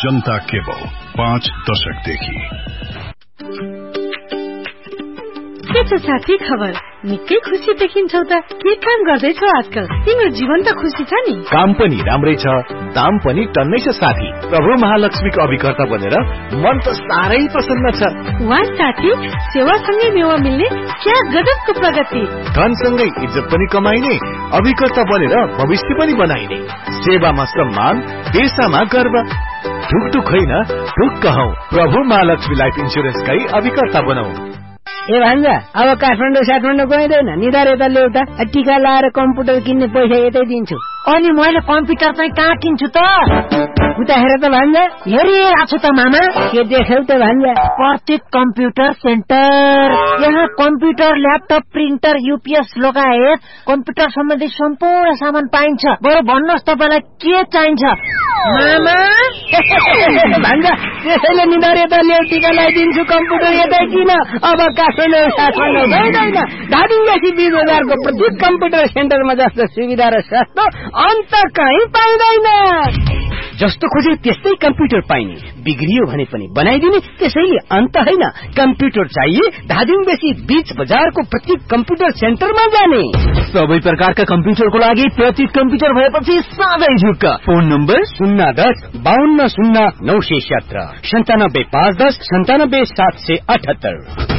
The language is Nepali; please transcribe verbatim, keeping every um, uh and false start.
जनता केबल पाँच दशकदेखि। के छ साथी खबर? निकै खुसी देखिन्छौ त। के काम गर्दैछौ आजकल? तिम्रो जीवन त खुसी छ नि? काम पनि राम्रै छ, दाम पनि टन्नै छ साथी। प्रभु महालक्ष्मीको अभिकर्ता बनेर मन त साह्रै प्रसन्न छ। वाह साथी, सेवासँगै मेवा मिल्ने क्या गजबको प्रगति। धनसँगै इज्जत पनि कमाइने, अभिकर्ता बनेर भविष्य पनि बनाइने। सेवामा सम्मान, पेशामा गर्व। ढुकढुक होइन, ढुक्क हौ। प्रभु महालक्ष्मी लाइफ इन्सुरेन्सकै अभिकर्ता बनाऊ। ए भान्जा, अब काठमाडौँ साठमाडौँ गइँदैन। निधार यता ल्याउता, टिका लाएर कम्प्युटर किन्ने पैसा यतै दिन्छु। अनि मैले कम्प्युटर चाहिँ कहाँ किन्छु त? उता हेर त भान्जा। हेरिरहेको छु त मामा। के देख्यौ त भान्जा? प्रतीक कम्प्युटर सेन्टर। यहाँ कम्प्युटर, ल्यापटप, प्रिन्टर, युपीएस लगायत कम्प्युटर सम्बन्धी सम्पूर्ण सामान पाइन्छ। बरु भन्नुहोस् तपाईँलाई के चाहिन्छ मामा? भान्जा, त्यसैले निधार यता ल्याउ, टिका लगाइदिन्छु, कम्प्युटर यतै किन। अब काठमाडौँ साठमाडौँ गइँदैन। धादिङदेखि बिस बजारको प्रतीक कम्प्युटर सेन्टरमा जस्तो सुविधा र सस्तो अन्त कहीँ पाइँदैन। जस्तो खोजे त्यस्तै कम्प्युटर पाइने, बिग्रियो भने पनि बनाइदिने। त्यसैले अन्त होइन, कम्प्युटर चाहिए धादिङदेखि बीच बजारको प्रतीक कम्प्युटर सेन्टरमा जाने। सबै प्रकारका कम्प्युटरको लागि प्रतीक कम्प्युटर भएपछि साधै झुक्क। फोन नम्बर शून्य दस बाहन्न शून्य नौ सय सत्र सन्तानब्बे पाँच दस सन्तानब्बे सात सय अठहत्तर।